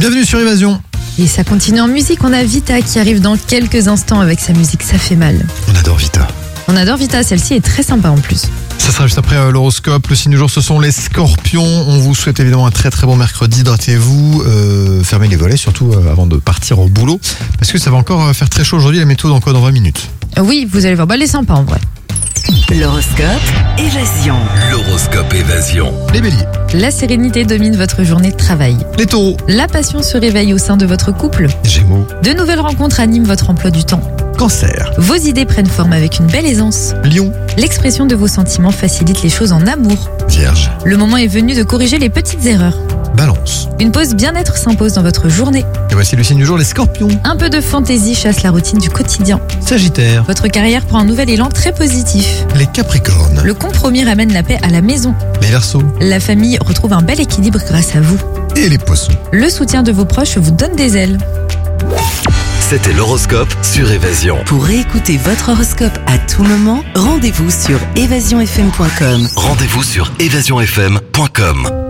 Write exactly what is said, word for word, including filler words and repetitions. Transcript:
Bienvenue sur Évasion. Et ça continue en musique, on a Vita qui arrive dans quelques instants avec sa musique Ça fait mal. On adore Vita. On adore Vita, celle-ci est très sympa en plus. Ça sera juste après euh, l'horoscope. Le signe du jour, ce sont les scorpions. On vous souhaite évidemment un très très bon mercredi. Hydratez-vous, euh, fermez les volets surtout euh, avant de partir au boulot. Parce que ça va encore euh, faire très chaud aujourd'hui. La météo dans quoi, dans vingt minutes. Oui, vous allez voir, bah, elle est sympa en vrai. L'horoscope Évasion. L'horoscope Évasion. Les béliers, La sérénité domine votre journée de travail. les taureaux, La passion se réveille au sein de votre couple. gémeaux, De nouvelles rencontres animent votre emploi du temps. cancer, Vos idées prennent forme avec une belle aisance. lion, L'expression de vos sentiments facilite les choses en amour. vierge, Le moment est venu de corriger les petites erreurs. balance. Une pause bien-être s'impose dans votre journée. Et voici le signe du jour, les scorpions, Un peu de fantaisie chasse la routine du quotidien. sagittaire, Votre carrière prend un nouvel élan très positif. les capricornes, Le compromis ramène la paix à la maison. les verseaux La famille retrouve un bel équilibre grâce à vous. et les poissons. Le soutien de vos proches vous donne des ailes. C'était l'horoscope sur Évasion. Pour réécouter votre horoscope à tout moment, rendez-vous sur évasion f m point com. Rendez-vous sur évasion f m point com.